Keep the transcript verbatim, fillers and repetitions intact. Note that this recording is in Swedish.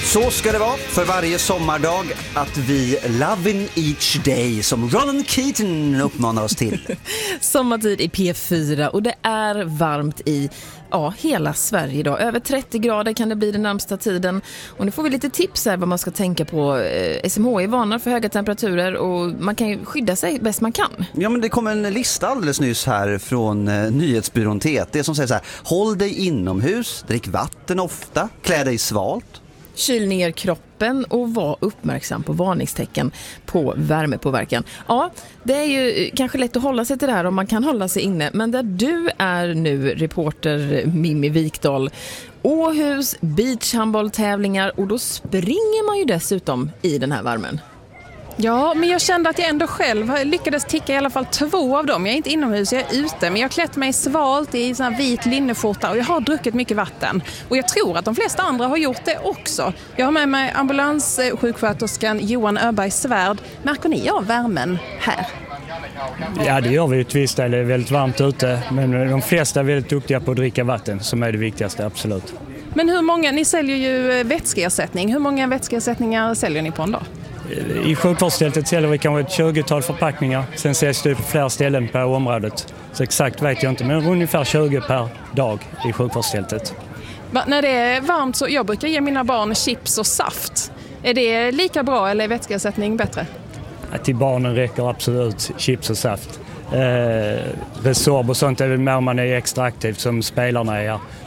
Så ska det vara för varje sommardag att vi loving each day, som Ronan Keaton uppmanar oss till. Sommartid i P fyra och det är varmt i ja, hela Sverige idag. Över trettio grader kan det bli den närmsta tiden. Och nu får vi lite tips här vad man ska tänka på. S M H I varnar för höga temperaturer och man kan ju skydda sig bäst man kan. Ja, men det kom en lista alldeles nyss här från eh, nyhetsbyrån T T som säger så här: håll dig inomhus, drick vatten ofta, klä dig svalt. Kyl ner kroppen och var uppmärksam på varningstecken på värmepåverkan. Ja, det är ju kanske lätt att hålla sig till det här om man kan hålla sig inne. Men där du är nu, reporter Mimmi Wikdahl, Åhus, beachhandbolltävlingar, och då springer man ju dessutom i den här värmen. Ja, men jag kände att jag ändå själv lyckades ticka i alla fall två av dem. Jag är inte inomhus, jag är ute, men jag har klätt mig svalt i sån här vit linneskjorta och jag har druckit mycket vatten. Och jag tror att de flesta andra har gjort det också. Jag har med mig ambulanssjuksköterskan Johan Öberg Svärd. Märker ni av värmen här? Ja, det gör vi ju till viss del. Det är väldigt varmt ute, men de flesta är väldigt duktiga på att dricka vatten, som är det viktigaste, absolut. Men hur många, ni säljer ju vätskeersättning. Hur många vätskeersättningar säljer ni på en dag? I sjukvårdsstället säljer vi kanske ett tjugotal förpackningar. Sen säljs det på flera ställen på området. Så exakt vet jag inte, men ungefär tjugo per dag i sjukvårdsstället. Va, när det är varmt så jag brukar ge mina barn chips och saft. Är det lika bra eller är vätskeersättning bättre? Ja, till barnen räcker absolut chips och saft. Eh, Resorb och sånt är väl mer man är extra aktiv som spelarna är.